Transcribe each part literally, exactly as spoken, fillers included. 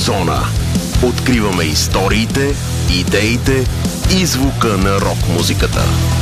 Зона. Откриваме историите, идеите и звука на рок-музиката.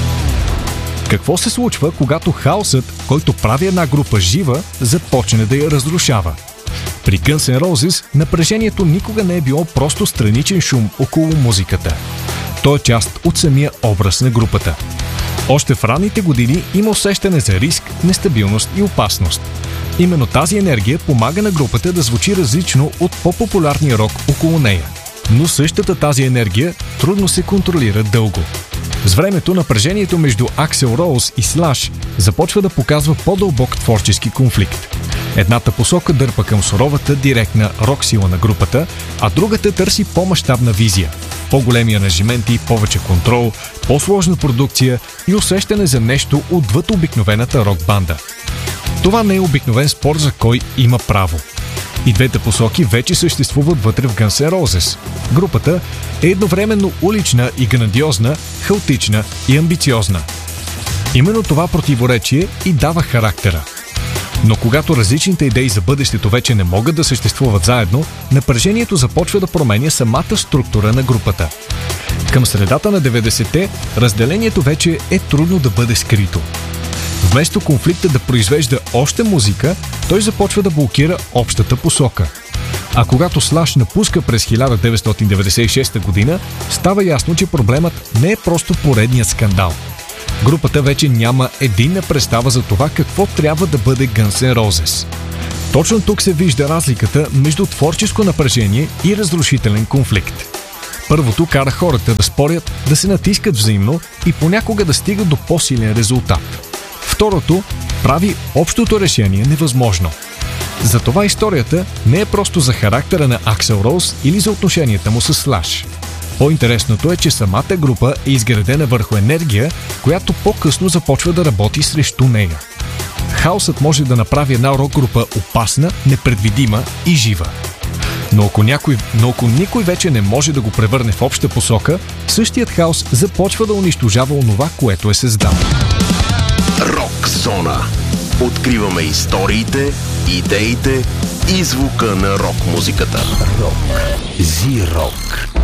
Какво се случва, когато хаосът, който прави една група жива, започне да я разрушава? При Guns N' Roses напрежението никога не е било просто страничен шум около музиката. То е част от самия образ на групата. Още в ранните години има усещане за риск, нестабилност и опасност. Именно тази енергия помага на групата да звучи различно от по-популярния рок около нея. Но същата тази енергия трудно се контролира дълго. С времето напрежението между Аксел Роуз и Слаш започва да показва по-дълбок творчески конфликт. Едната посока дърпа към суровата, директна рок-сила на групата, а другата търси по-мащабна визия. По-големи ангажименти, повече контрол, по-сложна продукция и усещане за нещо отвъд обикновената рок-банда. Това не е обикновен спор за кой има право. И двете посоки вече съществуват вътре в Guns N' Roses. Групата е едновременно улична и грандиозна, хаотична и амбициозна. Именно това противоречие и дава характера. Но когато различните идеи за бъдещето вече не могат да съществуват заедно, напрежението започва да променя самата структура на групата. Към средата на деветдесетте разделението вече е трудно да бъде скрито. Вместо конфликта да произвежда още музика, той започва да блокира общата посока. А когато Слаш напуска през хиляда деветстотин деветдесет и шеста година, става ясно, че проблемът не е просто поредният скандал. Групата вече няма единна представа за това какво трябва да бъде Guns N' Roses. Точно тук се вижда разликата между творческо напрежение и разрушителен конфликт. Първото кара хората да спорят, да се натискат взаимно и понякога да стигат до по-силен резултат. Второто прави общото решение невъзможно. Затова историята не е просто за характера на Аксел Роуз или за отношенията му с Слаш. По-интересното е, че самата група е изградена върху енергия, която по-късно започва да работи срещу нея. Хаосът може да направи една рок-група опасна, непредвидима и жива. Но ако, някой, но ако никой вече не може да го превърне в обща посока, същият хаос започва да унищожава онова, което е създал. Рок Зона. Откриваме историите, идеите и звука на рок-музиката. Рок. Зи-рок.